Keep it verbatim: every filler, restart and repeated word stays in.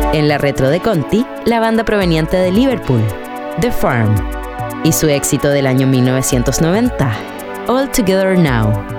En la retro de Conti, la banda proveniente de Liverpool, The Farm, y su éxito del año mil novecientos noventa, All Together Now.